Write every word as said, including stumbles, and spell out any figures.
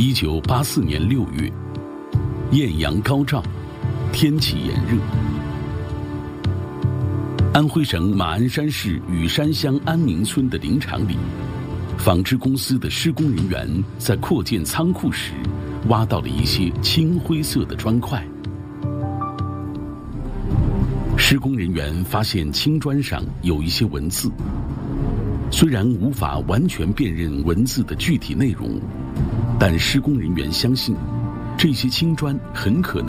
一九八四年六月，艳阳高照，天气炎热。安徽省马鞍山市雨山乡安宁村的林场里，纺织公司的施工人员在扩建仓库时，挖到了一些青灰色的砖块。施工人员发现青砖上有一些文字，虽然无法完全辨认文字的具体内容，但施工人员相信，这些青砖很可能